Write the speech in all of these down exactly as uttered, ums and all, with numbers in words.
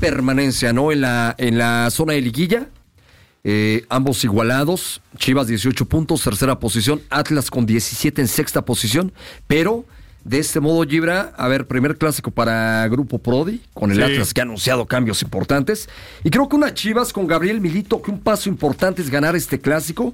permanencia, ¿no? En la, en la zona de liguilla. Eh, ambos igualados. Chivas dieciocho puntos, tercera posición. Atlas con diecisiete en sexta posición. Pero de este modo, Gibra, a ver, primer clásico para Grupo Prodi, con el sí. Atlas que ha anunciado cambios importantes. Y creo que una Chivas con Gabriel Milito, que un paso importante es ganar este clásico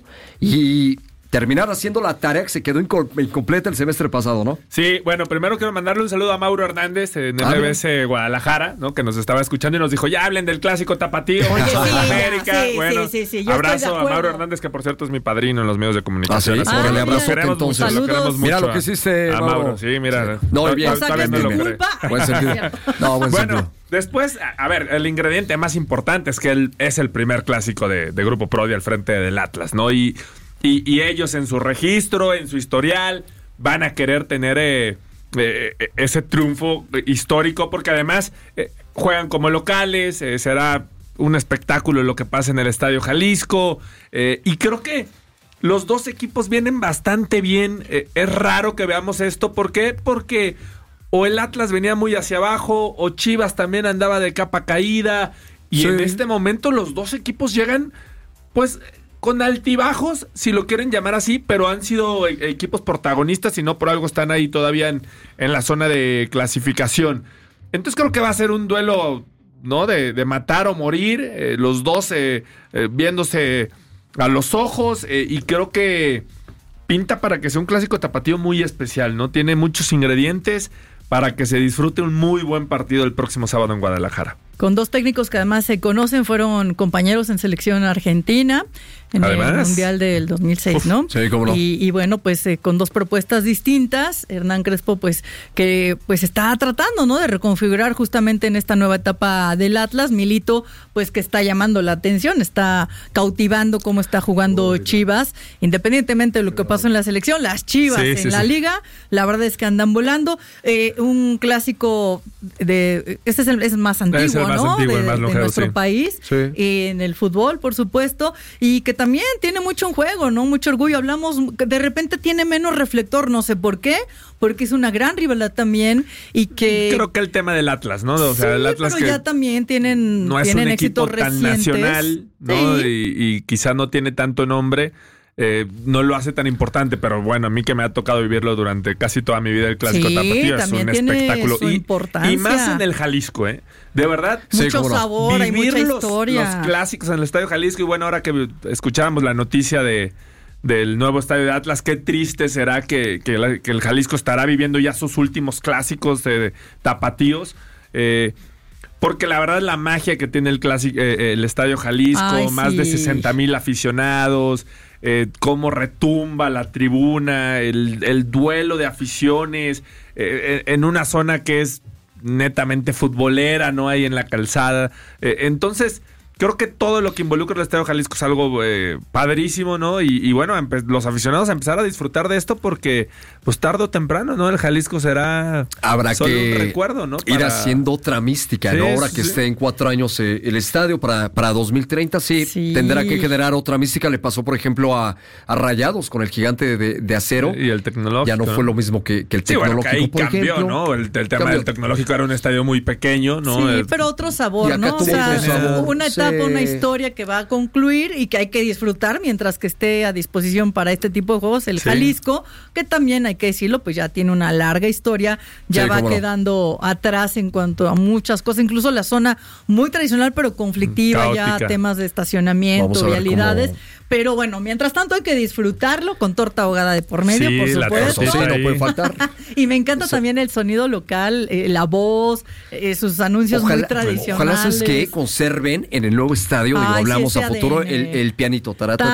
y terminar haciendo la tarea que se quedó incompleta el semestre pasado, ¿no? Sí, bueno, primero quiero mandarle un saludo a Mauro Hernández en ah, M B S Guadalajara, ¿no? Que nos estaba escuchando y nos dijo, ya hablen del clásico tapatío, Oye, sí, América. Sí, bueno, sí, sí, sí. abrazo a Mauro Hernández, que por cierto es mi padrino en los medios de comunicación. Ah, sí, órale, abrazo entonces. Mucho, lo queremos mucho. Mira lo que hiciste, a, a Mauro. Sí, mira. No, bien. O sea, que es no mi culpa. Buen sentido. No, buen bueno, sentido. Después, a ver, el ingrediente más importante es que él es el primer clásico de, de Grupo Prodi al frente del Atlas, ¿no? Y Y, y ellos en su registro, en su historial, van a querer tener eh, eh, ese triunfo histórico, porque además eh, juegan como locales, eh, será un espectáculo lo que pasa en el Estadio Jalisco, eh, y creo que los dos equipos vienen bastante bien. Eh, es raro que veamos esto. ¿Por qué? Porque o el Atlas venía muy hacia abajo, o Chivas también andaba de capa caída, y sí. en este momento los dos equipos llegan, pues, con altibajos, si lo quieren llamar así, pero han sido e- equipos protagonistas y no por algo están ahí todavía en, en la zona de clasificación. Entonces creo que va a ser un duelo, ¿no? De, de matar o morir, eh, los dos eh, eh, viéndose a los ojos, eh, y creo que pinta para que sea un clásico tapatío muy especial, ¿no? Tiene muchos ingredientes para que se disfrute un muy buen partido el próximo sábado en Guadalajara. Con dos técnicos que además se conocen, fueron compañeros en selección argentina en además, el Mundial del dos mil seis, uf, ¿no? Sí, cómo no. Y, y bueno, pues eh, con dos propuestas distintas, Hernán Crespo, pues que pues está tratando, ¿no? De reconfigurar justamente en esta nueva etapa del Atlas. Milito, pues que está llamando la atención, está cautivando cómo está jugando Uy, Chivas, independientemente de lo que pasó en la selección, las Chivas sí, en sí, la sí. liga, la verdad es que andan volando. Eh, un clásico de, este es el es más antiguo, es el más ¿no? antiguo, de, el más longeo, de nuestro sí. país, sí. y en el fútbol, por supuesto, y que también tiene mucho en juego, ¿no? Mucho orgullo. Hablamos, de repente tiene menos reflector, no sé por qué, porque es una gran rivalidad también, y que creo que el tema del Atlas, ¿no? O sea, sí, el Atlas pero que ya también tienen, no es tienen un éxitos equipo tan recientes. nacional, ¿no? Sí. Y, y quizá no tiene tanto nombre. Eh, no lo hace tan importante, pero bueno, a mí que me ha tocado vivirlo durante casi toda mi vida, el clásico sí, tapatío es un espectáculo. Su y, importancia. y más en el Jalisco, ¿eh? De verdad. Mucho sí, sabor, hay mucha los, historia. Los clásicos en el Estadio Jalisco, y bueno, ahora que escuchábamos la noticia de del nuevo estadio de Atlas, qué triste será que, que, la, que el Jalisco estará viviendo ya sus últimos clásicos de, de tapatíos. Eh, Porque la verdad la magia que tiene el clásico, eh, el Estadio Jalisco, Ay, más sí. de sesenta mil aficionados, eh, cómo retumba la tribuna, el, el duelo de aficiones, eh, en una zona que es netamente futbolera, no hay en la calzada. Eh, entonces, creo que todo lo que involucra el Estadio Jalisco es algo eh, padrísimo, ¿no? Y, y bueno, empe- los aficionados a empezar a disfrutar de esto, porque pues tarde o temprano, ¿no? El Jalisco será Habrá solo que un recuerdo, ¿no? Para... ir haciendo otra mística, sí, ¿no? Ahora que sí. esté en cuatro años eh, el estadio para, para dos mil treinta, sí, sí, tendrá que generar otra mística. Le pasó, por ejemplo, a, a Rayados con el gigante de, de acero. Y el tecnológico. Ya no fue lo mismo que, que el tecnológico, sí, bueno, que ahí por cambió, ejemplo. ¿no? El, el tema cambió. del tecnológico era un estadio muy pequeño, ¿no? Sí, el... pero otro sabor, ¿no? O sea, sabor. una etapa, sí. una historia que va a concluir y que hay que disfrutar mientras que esté a disposición para este tipo de juegos. El sí. Jalisco, que también hay que decirlo, pues ya tiene una larga historia, ya sí, va quedando no. atrás en cuanto a muchas cosas, incluso la zona muy tradicional pero conflictiva, Caótica. ya temas de estacionamiento, vialidades. Cómo... Pero bueno, mientras tanto hay que disfrutarlo con torta ahogada de por medio, sí, por supuesto. Sí, no puede faltar. Y me encanta sí. también el sonido local, eh, la voz, eh, sus anuncios ojalá, muy tradicionales. Ojalá es que conserven en el nuevo estadio, digo, Ay, hablamos sí, a futuro, el, el pianito.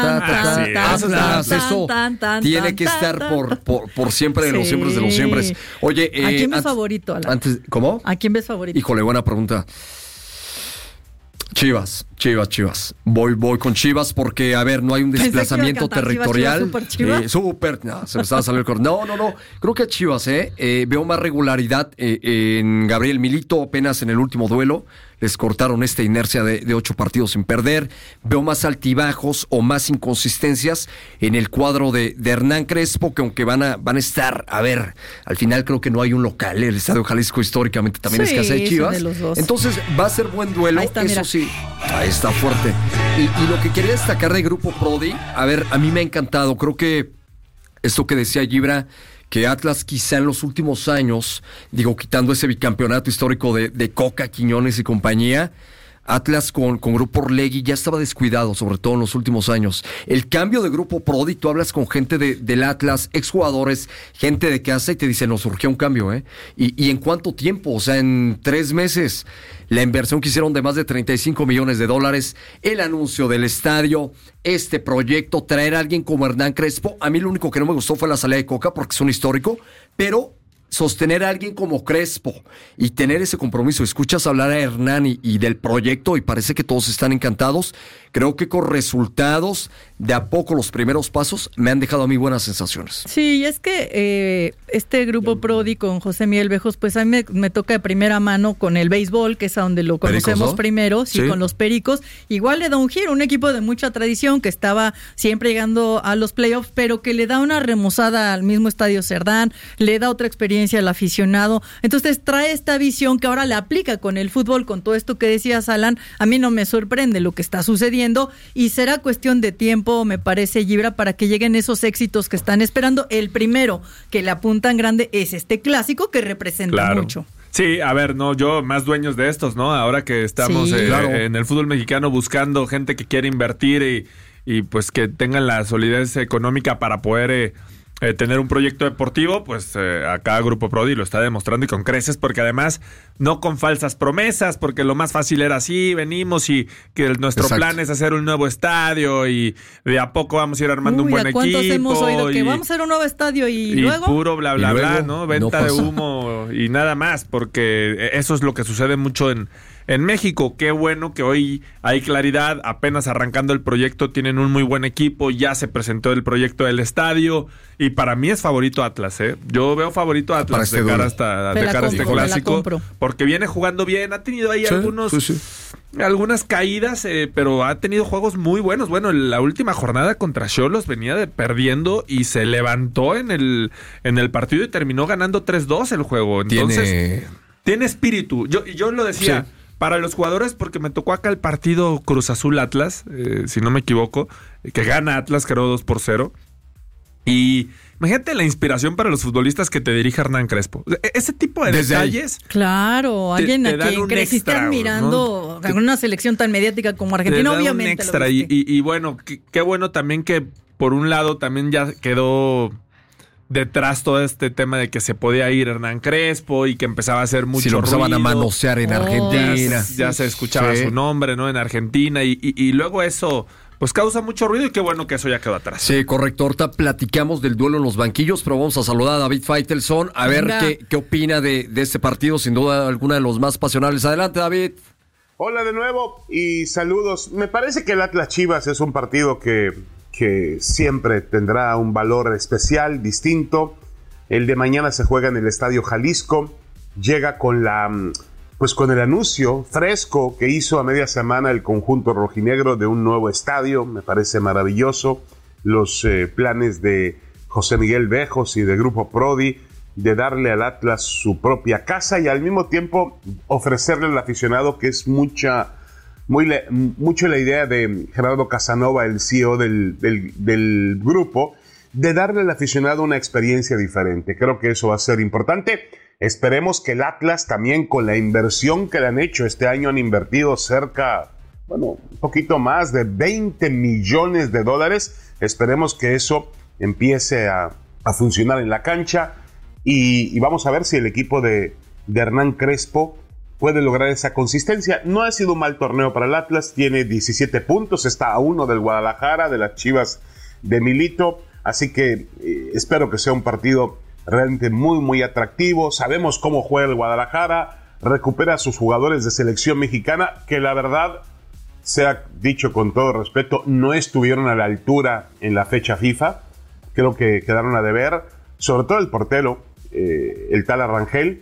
Eso tiene que estar por, por, por siempre de sí. los siempre de los siempre. Oye, eh, ¿a quién ves antes, favorito, Alan? Antes, ¿Cómo? ¿A quién ves favorito? Híjole, buena pregunta. Chivas, Chivas, Chivas. Voy, voy con Chivas porque, a ver, no hay un desplazamiento territorial. Chivas, Chivas, eh, súper, no, se me estaba saliendo el cor. No, no, no. Creo que a Chivas, eh, eh veo más regularidad eh, en Gabriel Milito apenas en el último duelo. les cortaron esta inercia de, de ocho partidos sin perder. Veo más altibajos o más inconsistencias en el cuadro de, de Hernán Crespo, que aunque van a, van a estar, a ver, al final creo que no hay un local, el Estadio Jalisco históricamente también sí, es casa de Chivas. De los dos. Entonces va a ser buen duelo, está, eso mira. Sí, ahí está fuerte. Y, y lo que quería destacar del Grupo Prodi, a ver, a mí me ha encantado, creo que esto que decía Gibra, que Atlas quizá en los últimos años, digo, quitando ese bicampeonato histórico de, de Coca, Quiñones y compañía, Atlas con, con Grupo Orlegui ya estaba descuidado, sobre todo en los últimos años. El cambio de Grupo Prodi, tú hablas con gente de, del Atlas, exjugadores, gente de casa y te dicen, nos surgió un cambio, ¿eh? Y, y en cuánto tiempo, o sea, en tres meses, la inversión que hicieron de más de treinta y cinco millones de dólares, el anuncio del estadio, este proyecto, traer a alguien como Hernán Crespo. A mí lo único que no me gustó fue la salida de Coca, porque es un histórico, pero sostener a alguien como Crespo y tener ese compromiso. Escuchas hablar a Hernán y, y del proyecto y parece que todos están encantados. Creo que con resultados, de a poco los primeros pasos, me han dejado a mí buenas sensaciones. Sí, es que eh, este Grupo Prodi con José Miguel Bejos, pues a mí me, me toca de primera mano con el béisbol, que es a donde lo conocemos Pericos, ¿no? primero, sí, sí, con los Pericos. Igual le da un giro, un equipo de mucha tradición que estaba siempre llegando a los playoffs, pero que le da una remozada al mismo Estadio Cerdán, le da otra experiencia al aficionado. Entonces trae esta visión que ahora la aplica con el fútbol, con todo esto que decías, Alan. A mí no me sorprende lo que está sucediendo y será cuestión de tiempo, me parece, Gibra, para que lleguen esos éxitos que están esperando. El primero que le apuntan grande es este clásico que representa claro. mucho. Sí, a ver, no, yo más dueños de estos, ¿no? Ahora que estamos sí, eh, claro. en el fútbol mexicano buscando gente que quiere invertir y, y pues que tengan la solidez económica para poder eh, Eh, tener un proyecto deportivo, pues eh, acá Grupo Prodi lo está demostrando y con creces, porque además no con falsas promesas, porque lo más fácil era así, venimos y que nuestro Exacto. plan es hacer un nuevo estadio y de a poco vamos a ir armando Uy, un buen equipo. ¿Cuántos hemos oído y, que vamos a hacer un nuevo estadio y, y luego? puro bla bla luego, bla, ¿no? Venta no de humo y nada más, porque eso es lo que sucede mucho en En México. Qué bueno que hoy hay claridad, apenas arrancando el proyecto, tienen un muy buen equipo, ya se presentó el proyecto del estadio y para mí es favorito Atlas, ¿eh? Yo veo favorito Atlas este de cara hasta de cara a este clásico, porque viene jugando bien, ha tenido ahí sí, algunos sí, sí. algunas caídas, eh, pero ha tenido juegos muy buenos. Bueno, la última jornada contra Xolos venía de perdiendo y se levantó en el en el partido y terminó ganando tres dos el juego. Entonces, tiene, tiene espíritu. Yo yo lo decía sí. Para los jugadores, porque me tocó acá el partido Cruz Azul Atlas, eh, si no me equivoco, que gana Atlas, creo dos por cero. Y imagínate la inspiración para los futbolistas que te dirige Hernán Crespo. Ese tipo de Desde detalles. Ahí. Claro, alguien te, te a quien creciste extra, admirando, ¿no? Una selección tan mediática como Argentina, te obviamente. Un extra. Y, y, y bueno, qué, qué bueno también que por un lado también ya quedó detrás todo este tema de que se podía ir Hernán Crespo y que empezaba a hacer mucho si lo empezaban ruido. a manosear en oh, Argentina. Ya, ya se escuchaba sí. su nombre, ¿no? En Argentina y, y, y luego eso pues causa mucho ruido y qué bueno que eso ya quedó atrás. Sí, correcto. Ahorita platicamos del duelo en los banquillos, pero vamos a saludar a David Faitelson a Venga. ver qué, qué opina de, de este partido, sin duda alguna de los más pasionales. Adelante, David. Hola de nuevo y saludos. Me parece que el Atlas Chivas es un partido que que siempre tendrá un valor especial, distinto. El de mañana se juega en el Estadio Jalisco. Llega con la, pues con el anuncio fresco que hizo a media semana el conjunto rojinegro de un nuevo estadio. Me parece maravilloso. Los eh, planes de José Miguel Bejos y de Grupo Prodi de darle al Atlas su propia casa y al mismo tiempo ofrecerle al aficionado, que es mucha... Muy le, mucho la idea de Gerardo Casanova, el C E O del, del, del grupo, de darle al aficionado una experiencia diferente. Creo que eso va a ser importante. Esperemos que el Atlas también, con la inversión que le han hecho este año, han invertido cerca, bueno, un poquito más de veinte millones de dólares. Esperemos que eso empiece a, a funcionar en la cancha y, y vamos a ver si el equipo de, de Hernán Crespo puede lograr esa consistencia. No ha sido un mal torneo para el Atlas, tiene diecisiete puntos, está a uno del Guadalajara, de las Chivas de Milito, así que eh, espero que sea un partido realmente muy, muy atractivo. Sabemos cómo juega el Guadalajara, recupera a sus jugadores de selección mexicana, que la verdad, sea dicho con todo respeto, no estuvieron a la altura en la fecha FIFA, creo que quedaron a deber, sobre todo el portero, eh, el tal Arrangel.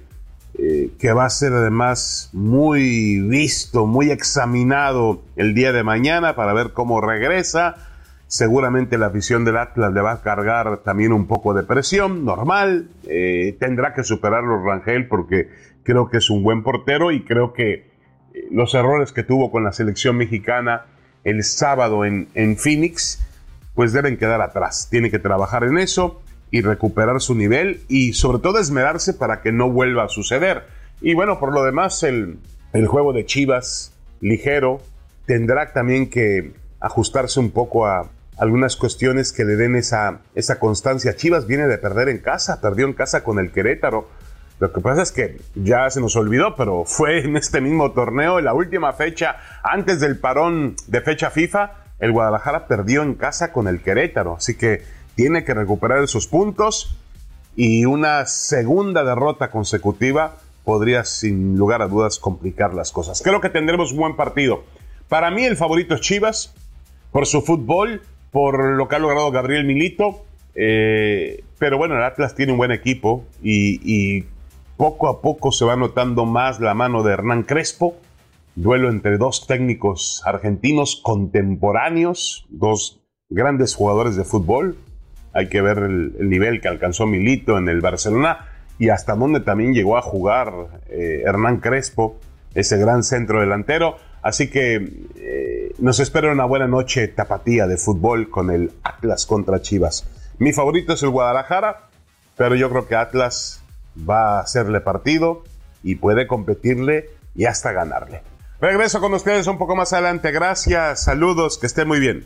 eh, que va a ser además muy visto, muy examinado el día de mañana para ver cómo regresa. Seguramente la afición del Atlas le va a cargar también un poco de presión, normal. Eh, tendrá que superarlo Rangel porque creo que es un buen portero y creo que eh, los errores que tuvo con la selección mexicana el sábado en, en Phoenix, pues deben quedar atrás. Tiene que trabajar en eso y recuperar su nivel y sobre todo esmerarse para que no vuelva a suceder. Y bueno, por lo demás, el, el juego de Chivas, ligero, tendrá también que ajustarse un poco a algunas cuestiones que le den esa, esa constancia. Chivas viene de perder en casa, perdió en casa con el Querétaro. Lo que pasa es que ya se nos olvidó, pero fue en este mismo torneo, en la última fecha, antes del parón de fecha FIFA, el Guadalajara perdió en casa con el Querétaro. Así que tiene que recuperar esos puntos y una segunda derrota consecutiva podría sin lugar a dudas complicar las cosas. Creo que tendremos un buen partido. Para mí el favorito es Chivas, por su fútbol, por lo que ha logrado Gabriel Milito, eh, pero bueno, el Atlas tiene un buen equipo y, y poco a poco se va notando más la mano de Hernán Crespo. Duelo entre dos técnicos argentinos contemporáneos, dos grandes jugadores de fútbol. Hay que ver el, el nivel que alcanzó Milito en el Barcelona y hasta dónde también llegó a jugar eh, Hernán Crespo, ese gran centro delantero. Así que eh, nos espera una buena noche tapatía de fútbol con el Atlas contra Chivas. Mi favorito es el Guadalajara, pero yo creo que Atlas va a hacerle partido y puede competirle y hasta ganarle. Regreso con ustedes un poco más adelante. Gracias, saludos, que estén muy bien.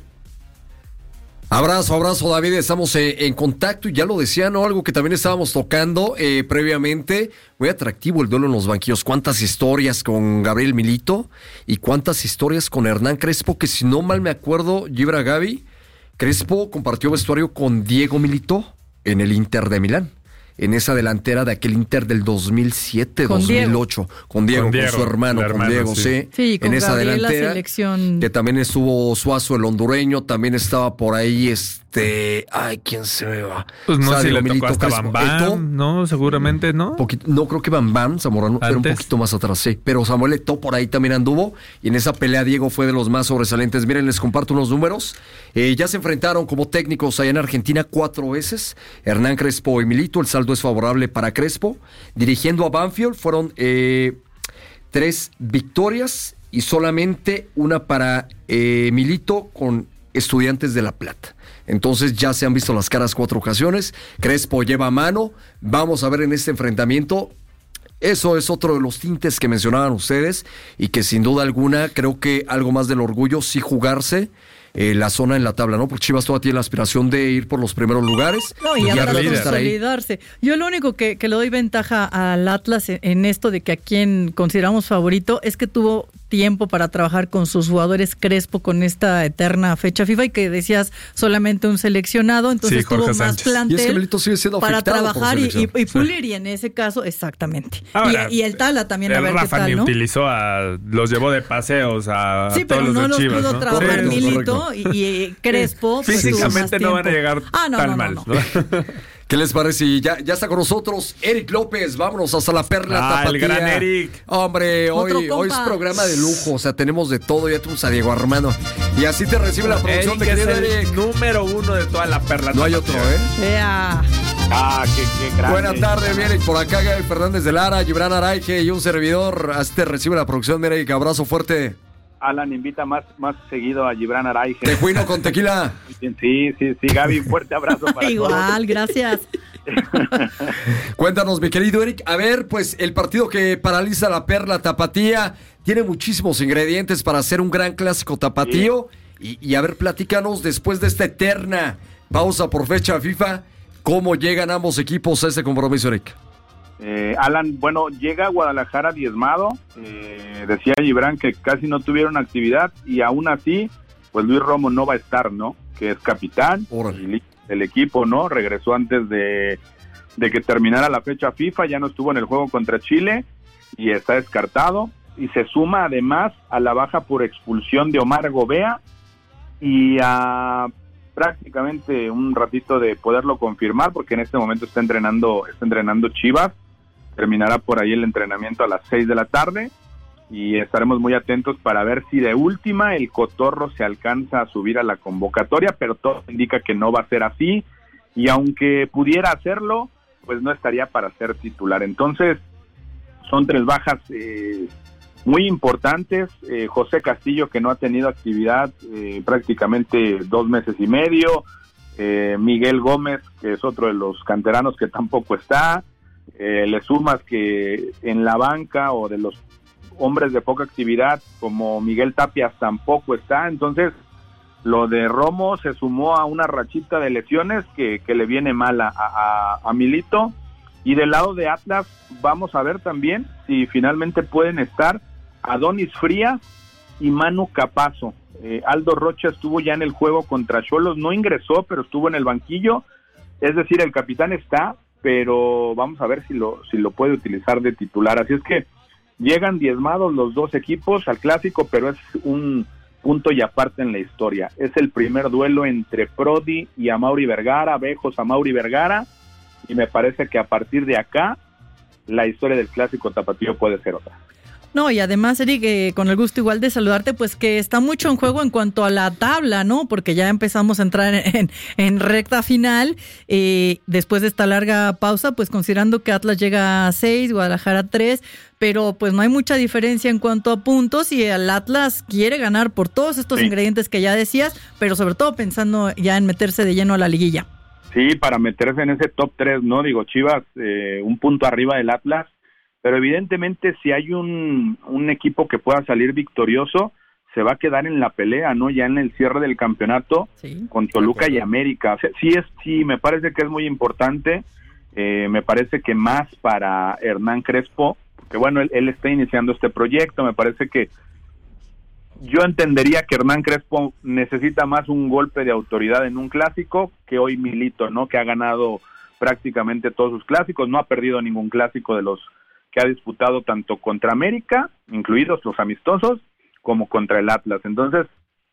Abrazo, abrazo David, estamos eh, en contacto y ya lo decía, ¿no? Algo que también estábamos tocando eh, previamente, muy atractivo el duelo en los banquillos, cuántas historias con Gabriel Milito y cuántas historias con Hernán Crespo, que si no mal me acuerdo, Gibra Gaby, Crespo compartió vestuario con Diego Milito en el Inter de Milán, en esa delantera de aquel Inter del dos mil siete, con dos mil ocho, Diego. con Diego, con, con Diego, su hermano, con hermano, Diego, sí. sí, Sí, con en esa Gabriel, la delantera, selección. que también estuvo Suazo, el hondureño, también estaba por ahí, este, ay, ¿quién se me va? Pues no O sea, sé si Diego le tocó Milito, hasta Crespo, Bam Eto'o, Bam, ¿no? Seguramente, ¿no? Poquito, no creo que Bam Bam Zamorano era un Antes. poquito más atrás, sí. Pero Samuel Eto'o por ahí también anduvo. Y en esa pelea Diego fue de los más sobresalientes. Miren, les comparto unos números. Eh, ya se enfrentaron como técnicos allá en Argentina cuatro veces. Hernán Crespo y Milito. El saldo es favorable para Crespo. Dirigiendo a Banfield fueron eh, tres victorias y solamente una para eh, Milito con Estudiantes de La Plata. Entonces ya se han visto las caras cuatro ocasiones. Crespo lleva mano. Vamos a ver en este enfrentamiento. Eso es otro de los tintes que mencionaban ustedes y que sin duda alguna creo que algo más del orgullo sí jugarse eh, la zona en la tabla, ¿no? Porque Chivas todavía tiene la aspiración de ir por los primeros lugares. No, y ya Atlas debe estar ahí. consolidarse. Yo lo único que, que le doy ventaja al Atlas en, en esto de que a quien consideramos favorito es que tuvo tiempo para trabajar con sus jugadores. Crespo con esta eterna fecha FIFA y que decías solamente un seleccionado, entonces Sí, Jorge tuvo más Sánchez. Y es plantel que Milito sigue siendo para afectado por trabajar y, selección. y, y pulir, y en ese caso, exactamente. Ahora, y, y el Tala también, a el ver Rafa qué tal, ni ¿no? utilizó a... Los llevó de paseos a, Sí, a todos pero no los los de Chivas, pudo ¿no? trabajar Correcto, Milito y, y Crespo. Pues, tuvo más Físicamente no van a tiempo. llegar Ah, no, tan no, no, mal, no. ¿no? ¿Qué les parece? Y ya, ya está con nosotros Eric López. Vámonos hasta la Perla Ah, el Tapatía. gran Eric. Hombre, Otro hoy, hoy es compa. programa de lujo. O sea, tenemos de todo. Ya tenemos a Diego Armando. Y así te recibe la producción Eric de es querido el Eric. número uno de toda la perla. No hay otro, ¿eh? Ea. Ah, qué, qué grande. Buenas tardes, Eric. Por acá, Gaby Fernández de Lara, Gibran Araige y un servidor. Así te recibe la producción, Eric. Abrazo fuerte. Alan invita más, más seguido a Gibran Araige. Tejuino con tequila. Sí, sí, sí, Gaby, un fuerte abrazo para Igual, gracias. Cuéntanos, mi querido Eric. A ver, pues el partido que paraliza la Perla Tapatía tiene muchísimos ingredientes para hacer un gran clásico tapatío. Y, y a ver, platícanos después de esta eterna pausa por fecha FIFA, ¿cómo llegan ambos equipos a este compromiso, Eric? Eh, Alan, bueno, llega a Guadalajara diezmado. Eh, decía Gibran que casi no tuvieron actividad y aún así, pues Luis Romo no va a estar, ¿no? Que es capitán Órale. y el equipo, ¿no? Regresó antes de, de que terminara la fecha FIFA, ya no estuvo en el juego contra Chile y está descartado. Y se suma además a la baja por expulsión de Omar Gobea y a prácticamente un ratito de poderlo confirmar, porque en este momento está entrenando, está entrenando Chivas, terminará por ahí el entrenamiento a las seis de la tarde y estaremos muy atentos para ver si de última el Cotorro se alcanza a subir a la convocatoria, pero todo indica que no va a ser así, y aunque pudiera hacerlo, pues no estaría para ser titular. Entonces, son tres bajas eh, muy importantes. eh, José Castillo, que no ha tenido actividad eh, prácticamente dos meses y medio, eh, Miguel Gómez, que es otro de los canteranos que tampoco está, eh, le sumas que en la banca o de los hombres de poca actividad como Miguel Tapias tampoco está. Entonces lo de Romo se sumó a una rachita de lesiones que, que le viene mal a, a, a Milito. Y del lado de Atlas vamos a ver también si finalmente pueden estar Adonis Frías y Manu Capazo. eh, Aldo Rocha estuvo ya en el juego contra Xolos, no ingresó, pero estuvo en el banquillo, es decir, el capitán está, pero vamos a ver si lo, si lo puede utilizar de titular. Así es que llegan diezmados los dos equipos al clásico, pero es un punto y aparte en la historia. Es el primer duelo entre Prodi y Amaury Vergara, Bejos Amaury Vergara, y me parece que a partir de acá la historia del clásico tapatío puede ser otra. No, y además, Eric, eh, con el gusto igual de saludarte, pues que está mucho en juego en cuanto a la tabla, ¿no? Porque ya empezamos a entrar en, en, en recta final, eh, después de esta larga pausa, pues considerando que Atlas llega a seis, Guadalajara a tres, pero pues no hay mucha diferencia en cuanto a puntos y el Atlas quiere ganar por todos estos sí. ingredientes que ya decías, pero sobre todo pensando ya en meterse de lleno a la liguilla. Sí, para meterse en ese top tres, ¿no? Digo, Chivas, eh, un punto arriba del Atlas, pero evidentemente si hay un, un equipo que pueda salir victorioso, se va a quedar en la pelea, ¿no? Ya en el cierre del campeonato sí, con Toluca y América. O sea, sí, es, sí, me parece que es muy importante, eh, me parece que más para Hernán Crespo, porque bueno, él, él está iniciando este proyecto, me parece que yo entendería que Hernán Crespo necesita más un golpe de autoridad en un clásico que hoy Milito, ¿no? Que ha ganado prácticamente todos sus clásicos, no ha perdido ningún clásico de los que ha disputado tanto contra América, incluidos los amistosos, como contra el Atlas. Entonces,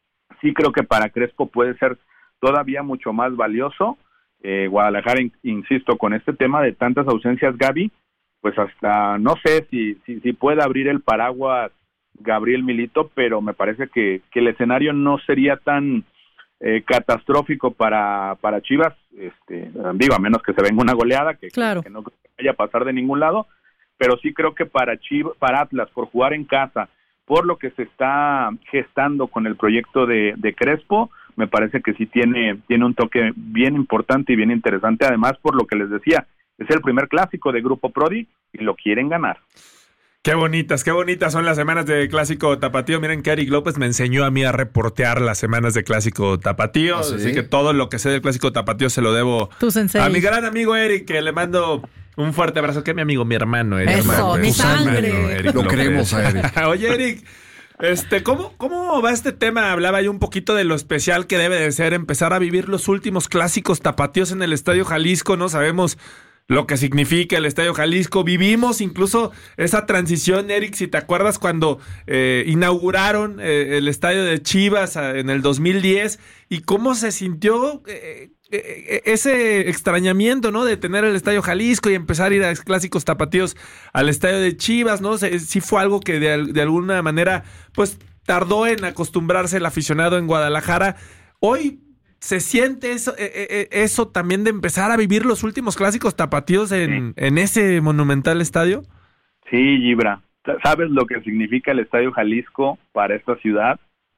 sí creo que para Crespo puede ser todavía mucho más valioso. Eh, Guadalajara, in, insisto, con este tema de tantas ausencias, Gaby, pues hasta no sé si, si, si puede abrir el paraguas Gabriel Milito, pero me parece que, que el escenario no sería tan eh, catastrófico para, para Chivas, este, digo, a menos que se venga una goleada, que, claro. que, que no vaya a pasar de ningún lado, pero sí creo que para Chivas, para Atlas, por jugar en casa, por lo que se está gestando con el proyecto de, de Crespo, me parece que sí tiene, tiene un toque bien importante y bien interesante, además por lo que les decía, es el primer clásico de Grupo Prodi y lo quieren ganar. Qué bonitas, qué bonitas son las semanas de Clásico Tapatío. Miren que Eric López me enseñó a mí a reportear las semanas de Clásico Tapatío, ¿Ah, sí? Así que todo lo que sé del Clásico Tapatío se lo debo a mi gran amigo Eric, que le mando un fuerte abrazo, que es mi amigo, mi hermano. Eric, Eso, hermano, mi sangre. Hermano, Eric lo López. queremos a Eric. Oye, Eric, este, ¿cómo, ¿cómo va este tema? Hablaba yo un poquito de lo especial que debe de ser empezar a vivir los últimos Clásicos Tapatíos en el Estadio Jalisco, ¿no? Sabemos lo que significa el Estadio Jalisco. Vivimos incluso esa transición, Eric, si te acuerdas cuando eh, inauguraron eh, el Estadio de Chivas eh, en el dos mil diez, y cómo se sintió eh, eh, ese extrañamiento, ¿no? De tener el Estadio Jalisco y empezar a ir a Clásicos Tapatíos al Estadio de Chivas, ¿no? Se, sí fue algo que de, de alguna manera, pues, tardó en acostumbrarse el aficionado en Guadalajara. Hoy ¿se siente eso, eh, eso también de empezar a vivir los últimos Clásicos Tapatíos en, sí. en ese monumental estadio? Sí, Gibra. ¿Sabes lo que significa el Estadio Jalisco para esta ciudad?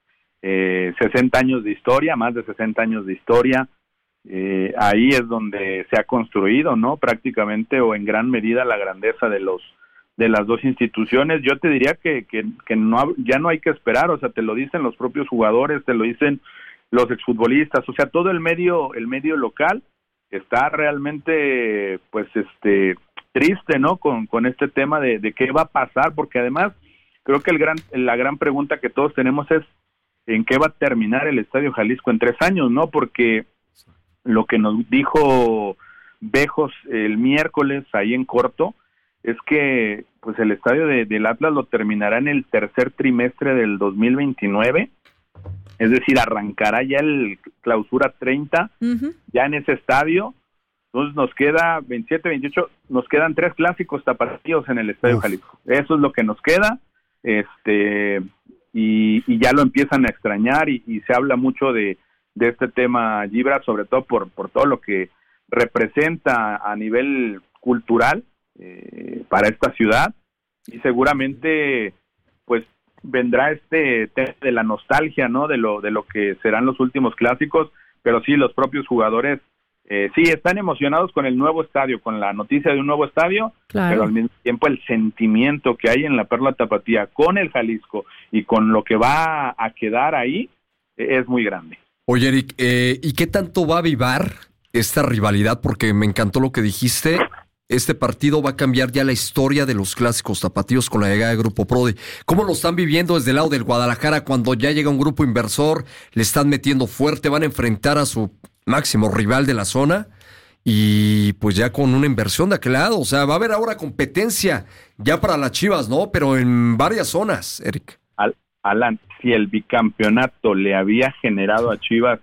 Eh, sesenta años de historia, más de sesenta años de historia. Eh, ahí es donde se ha construido, ¿no? Prácticamente o en gran medida la grandeza de los de las dos instituciones. Yo te diría que, que, que no, ya no hay que esperar, o sea, te lo dicen los propios jugadores, te lo dicen los exfutbolistas, o sea, todo el medio, el medio local está realmente, pues, este, triste, ¿no? Con, con este tema de, de qué va a pasar, porque además creo que el gran, la gran pregunta que todos tenemos es en qué va a terminar el Estadio Jalisco en tres años, ¿no? Porque lo que nos dijo Bejos el miércoles ahí en corto es que, pues, el estadio de, del Atlas lo terminará en el tercer trimestre del dos mil veintinueve. Es decir, arrancará ya el clausura treinta, uh-huh. ya en ese estadio, Entonces nos queda veintisiete, veintiocho, nos quedan tres clásicos tapatíos en el Estadio Uf. Jalisco. Eso es lo que nos queda, este y, y ya lo empiezan a extrañar y, y se habla mucho de, de este tema, Gibra, sobre todo por, por todo lo que representa a nivel cultural eh, para esta ciudad, y seguramente pues vendrá este tema de la nostalgia, ¿no? De lo, de lo que serán los últimos clásicos, pero sí, los propios jugadores Eh, sí, están emocionados con el nuevo estadio, con la noticia de un nuevo estadio, claro. Pero al mismo tiempo el sentimiento que hay en la Perla Tapatía con el Jalisco y con lo que va a quedar ahí eh, es muy grande. Oye, Eric, eh, ¿y qué tanto va a avivar esta rivalidad? Porque me encantó lo que dijiste. Este partido va a cambiar ya la historia de los clásicos tapatíos con la llegada de Grupo Prodi. ¿Cómo lo están viviendo desde el lado del Guadalajara cuando ya llega un grupo inversor, le están metiendo fuerte, van a enfrentar a su máximo rival de la zona y pues ya con una inversión de aquel lado? O sea, va a haber ahora competencia ya para las Chivas, ¿no? Pero en varias zonas, Eric. Al, Alan, si el bicampeonato le había generado a Chivas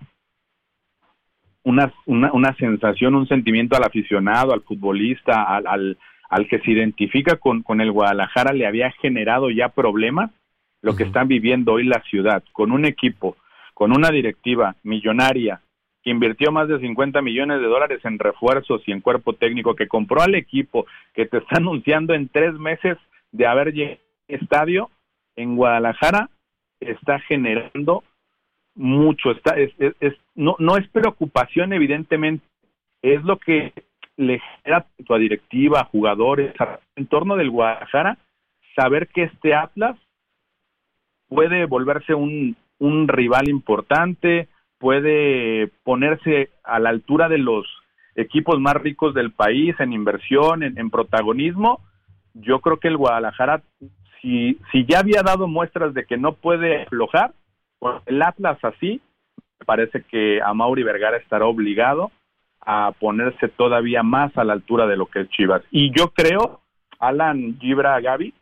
una, una, una sensación, un sentimiento al aficionado, al futbolista, al, al, al que se identifica con, con el Guadalajara, le había generado ya problemas, lo uh-huh. que están viviendo hoy la ciudad, con un equipo, con una directiva millonaria, que invirtió más de cincuenta millones de dólares en refuerzos y en cuerpo técnico, que compró al equipo, que te está anunciando en tres meses de haber llegado al estadio, en Guadalajara está generando mucho, está es, es, es no no es preocupación, evidentemente, es lo que le genera a tu directiva, a jugadores, en torno del Guadalajara, saber que este Atlas puede volverse un, un rival importante, puede ponerse a la altura de los equipos más ricos del país en inversión, en, en protagonismo. Yo creo que el Guadalajara, si, si ya había dado muestras de que no puede aflojar, pues el Atlas así, me parece que Amaury Vergara estará obligado a ponerse todavía más a la altura de lo que es Chivas. Y yo creo, Alan, Gibra, Gaby,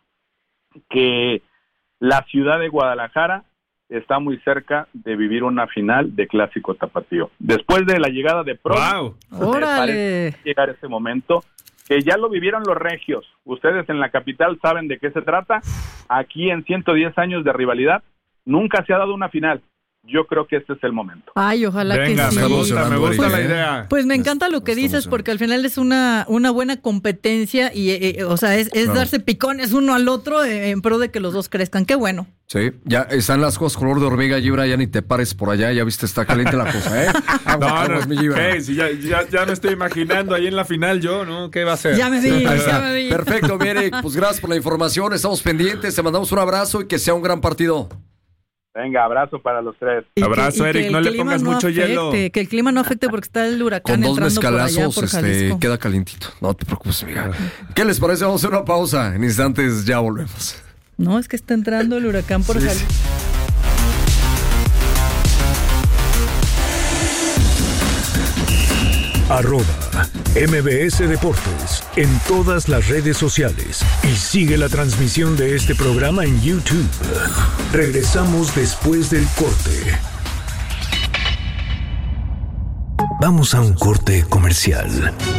que la ciudad de Guadalajara está muy cerca de vivir una final de Clásico Tapatío. Después de la llegada de Pro, wow. ¡Órale! Llegar ese momento, que ya lo vivieron los regios. Ustedes en la capital saben de qué se trata. Aquí en ciento diez años de rivalidad, nunca se ha dado una final. Yo creo que este es el momento. Ay, ojalá Venga, que sí. me gusta, me gusta pues, la idea. Pues me encanta lo que dices, porque al final es una, una buena competencia y, eh, o sea, es, es claro. darse picones uno al otro en pro de que los dos crezcan. Qué bueno. Sí, ya están las cosas color de hormiga, Gibra, ya ni te pares por allá, ya viste, está caliente la cosa, ¿eh? Aguas, no, aguas, no, mi Gibra. Hey, si ya, ya, ya me estoy imaginando ahí en la final yo, ¿no? ¿Qué va a ser? Ya me vi, ya me vi. Perfecto, Eric, pues gracias por la información, estamos pendientes, te mandamos un abrazo y que sea un gran partido. Venga, abrazo para los tres. Y abrazo, que, y Eric, no le pongas no mucho afecte, hielo. Que el clima no afecte porque está el huracán Con dos entrando por allá, mezcalazos por este, queda calientito. No te preocupes, amiga. ¿Qué les parece? Vamos a hacer una pausa. En instantes ya volvemos. No, es que está entrando el huracán por sí, Jalisco. Sí. Arroba M B S Deportes en todas las redes sociales y sigue la transmisión de este programa en YouTube. Regresamos después del corte. Vamos a un corte comercial.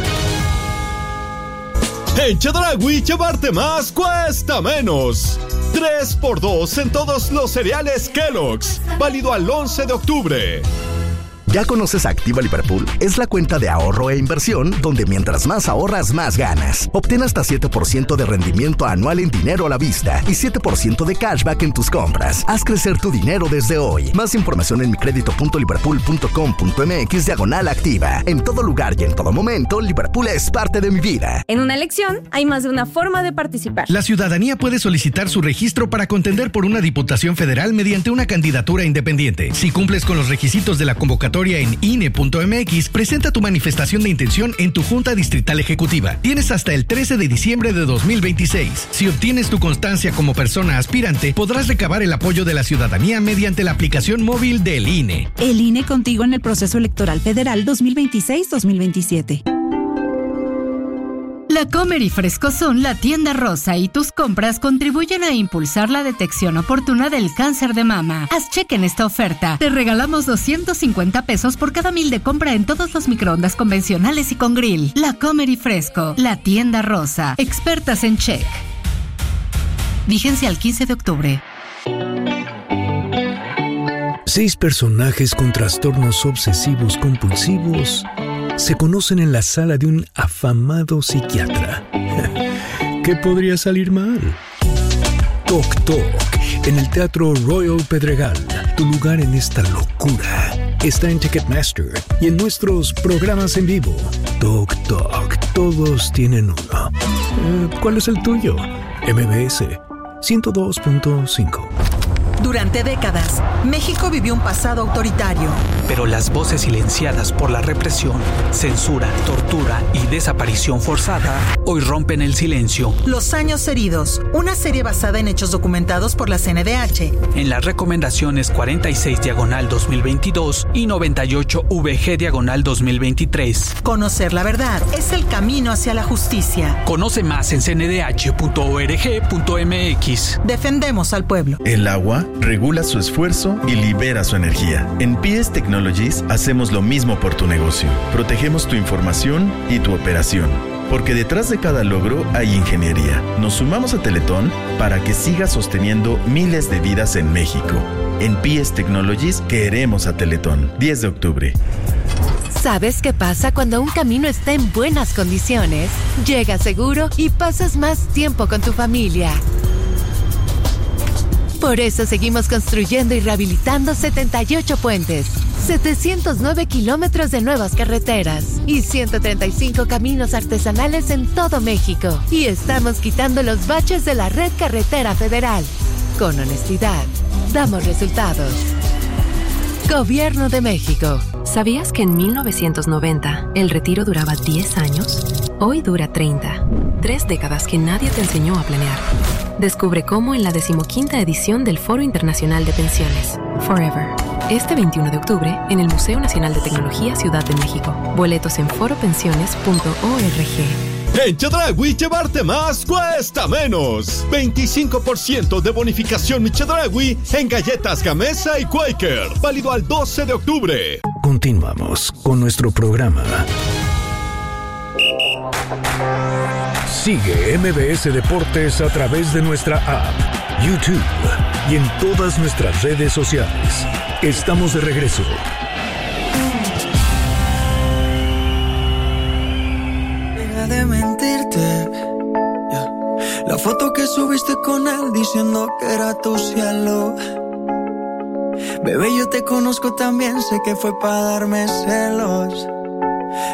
En Chedraui llevarte más cuesta menos. tres por dos en todos los cereales Kellogg's. Válido al once de octubre. ¿Ya conoces Activa Liverpool? Es la cuenta de ahorro e inversión donde mientras más ahorras, más ganas. Obtén hasta siete por ciento de rendimiento anual en dinero a la vista y siete por ciento de cashback en tus compras. Haz crecer tu dinero desde hoy. Más información en micredito.liverpool.com.mx diagonal activa. En todo lugar y en todo momento, Liverpool es parte de mi vida. En una elección hay más de una forma de participar. La ciudadanía puede solicitar su registro para contender por una diputación federal mediante una candidatura independiente. Si cumples con los requisitos de la convocatoria en I N E punto M X, presenta tu manifestación de intención en tu Junta Distrital Ejecutiva. Tienes hasta el trece de diciembre de dos mil veintiséis. Si obtienes tu constancia como persona aspirante, podrás recabar el apoyo de la ciudadanía mediante la aplicación móvil del I N E. El I N E contigo en el proceso electoral federal dos mil veintiséis dos mil veintisiete. La Comer y Fresco son la tienda rosa y tus compras contribuyen a impulsar la detección oportuna del cáncer de mama. Haz cheque en esta oferta. Te regalamos doscientos cincuenta pesos por cada mil de compra en todos los microondas convencionales y con grill. La Comer y Fresco, la tienda rosa. Expertas en check. Vigencia al quince de octubre. Seis personajes con trastornos obsesivos compulsivos se conocen en la sala de un afamado psiquiatra. ¿Qué podría salir mal? Toc Toc, en el Teatro Royal Pedregal. Tu lugar en esta locura está en Ticketmaster y en nuestros programas en vivo. Toc Toc, todos tienen uno. Eh, ¿Cuál es el tuyo? M B S ciento dos punto cinco. Durante décadas, México vivió un pasado autoritario. Pero las voces silenciadas por la represión, censura, tortura y desaparición forzada hoy rompen el silencio. Los años heridos, una serie basada en hechos documentados por la C N D H. En las recomendaciones cuarenta y seis diagonal dos mil veintidós y noventa y ocho V G diagonal dos mil veintitrés. Conocer la verdad es el camino hacia la justicia. Conoce más en c n d h punto org punto m x. Defendemos al pueblo. El agua regula su esfuerzo y libera su energía. En P S Technologies hacemos lo mismo por tu negocio. Protegemos tu información y tu operación. Porque detrás de cada logro hay ingeniería. Nos sumamos a Teletón para que siga sosteniendo miles de vidas en México. En P S Technologies queremos a Teletón. diez de octubre. ¿Sabes qué pasa cuando un camino está en buenas condiciones? Llegas seguro y pasas más tiempo con tu familia. Por eso seguimos construyendo y rehabilitando setenta y ocho puentes, setecientos nueve kilómetros de nuevas carreteras y ciento treinta y cinco caminos artesanales en todo México. Y estamos quitando los baches de la red carretera federal. Con honestidad, damos resultados. Gobierno de México. ¿Sabías que en mil novecientos noventa el retiro duraba diez años? Hoy dura treinta. Tres décadas que nadie te enseñó a planear. Descubre cómo en la decimoquinta edición del Foro Internacional de Pensiones, Forever. Este veintiuno de octubre en el Museo Nacional de Tecnología Ciudad de México. Boletos en foro pensiones punto org. En Chedraui llevarte más cuesta menos. veinticinco por ciento de bonificación Chedraui en galletas Gamesa y Quaker. Válido al doce de octubre. Continuamos con nuestro programa. Sigue M B S Deportes a través de nuestra app, YouTube y en todas nuestras redes sociales. Estamos de regreso. Deja de mentirte. Yeah. La foto que subiste con él diciendo que era tu cielo. Bebé, yo te conozco también, sé que fue para darme celos.